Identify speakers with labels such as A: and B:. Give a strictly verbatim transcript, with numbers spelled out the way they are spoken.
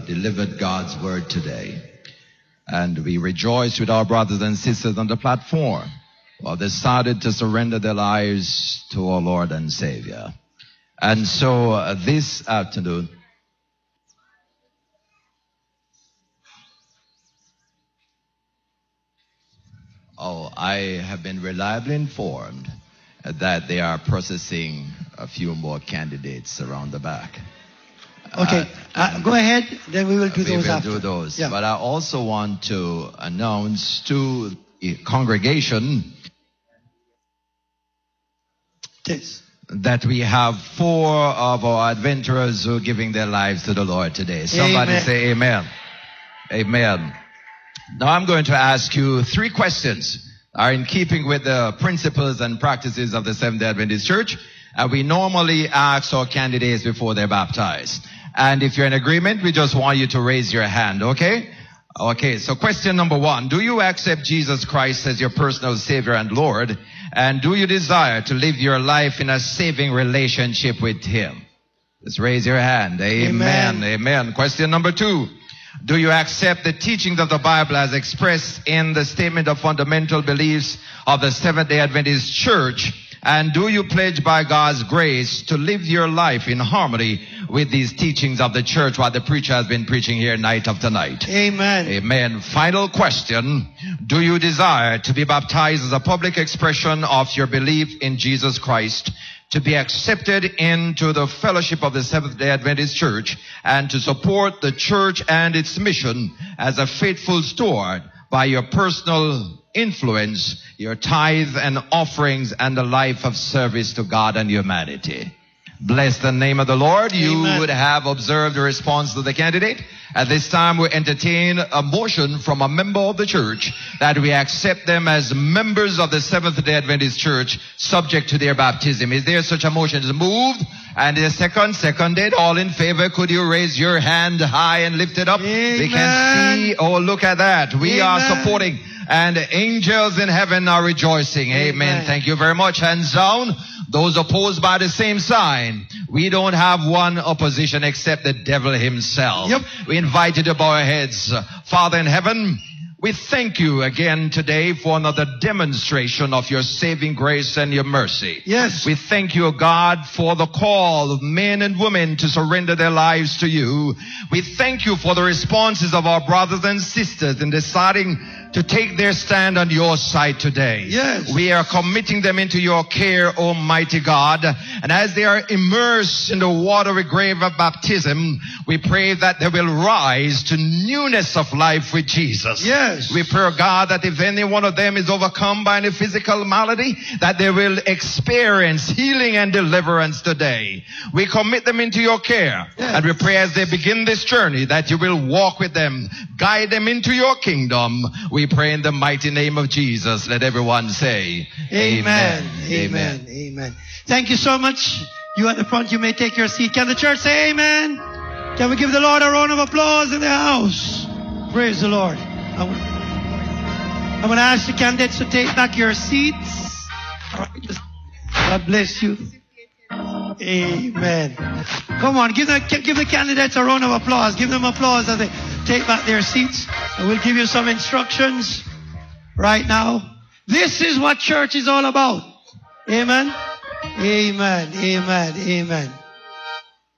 A: delivered God's word today. And we rejoice with our brothers and sisters on the platform who have decided to surrender their lives to our Lord and Savior. And so uh, this afternoon, oh, I have been reliably informed that they are processing a few more candidates around the back.
B: Okay, uh, go ahead, then we will do
A: we
B: those
A: will
B: after.
A: do those.
B: Yeah.
A: But I also want to announce to the congregation
B: Yes.
A: that we have four of our adventurers who are giving their lives to the Lord today. Somebody
B: Amen.
A: say amen. Amen. Now I'm going to ask you three questions are in keeping with the principles and practices of the Seventh-day Adventist Church. And we normally ask our candidates before they're baptized. And if you're in agreement, we just want you to raise your hand, okay? Okay, so question number one. Do you accept Jesus Christ as your personal Savior and Lord? And do you desire to live your life in a saving relationship with Him? Just raise your hand. Amen.
B: Amen.
A: Amen. Question number two. Do you accept the teachings of the Bible as expressed in the statement of fundamental beliefs of the Seventh-day Adventist Church? And do you pledge by God's grace to live your life in harmony with these teachings of the church while the preacher has been preaching here night after night?
B: Amen.
A: Amen. Final question. Do you desire to be baptized as a public expression of your belief in Jesus Christ, to be accepted into the fellowship of the Seventh-day Adventist Church, and to support the church and its mission as a faithful steward by your personal influence, your tithe and offerings, and the life of service to God and humanity? Bless the name of the Lord. You
B: Amen.
A: would have observed the response to the candidate. At this time, we entertain a motion from a member of the church that we accept them as members of the Seventh-day Adventist Church, subject to their baptism. Is there such a motion? Is moved? And the second, seconded. All in favor, could you raise your hand high and lift it up?
B: Amen.
A: We can see. Oh, look at that. We
B: Amen.
A: are supporting. And angels in heaven are rejoicing. Amen.
B: Amen.
A: Thank you very much. Hands down. Those opposed by the same sign. We don't have one opposition except the devil himself.
B: Yep.
A: We invite you to bow our heads. Father in heaven, we thank you again today for another demonstration of your saving grace and your mercy.
B: Yes.
A: We thank you, God, for the call of men and women to surrender their lives to you. We thank you for the responses of our brothers and sisters in deciding to take their stand on your side today.
B: Yes.
A: We are committing them into your care, Almighty God. And as they are immersed in the watery grave of baptism, we pray that they will rise to newness of life with Jesus.
B: Yes.
A: We pray, God, that if any one of them is overcome by any physical malady, that they will experience healing and deliverance today. We commit them into your care.
B: Yes.
A: And we pray as they begin this journey that you will walk with them, guide them into your kingdom. We pray in the mighty name of Jesus. Let everyone say,
B: Amen.
A: Amen.
B: Amen. Amen. Thank you so much. You at the front, you may take your seat. Can the church say amen? Can we give the Lord a round of applause in the house? Praise the Lord. I'm going to ask the candidates to take back your seats. All right, just, God bless you. Amen. Come on, give the, give the candidates a round of applause. Give them applause as they take back their seats. And we'll give you some instructions right now. This is what church is all about. Amen. Amen. Amen. Amen.